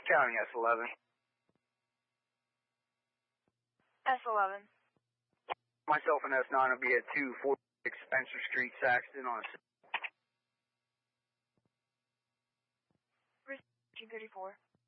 County S11. S11. Myself and S9 will be at 246 Spencer Street, Saxton on 234.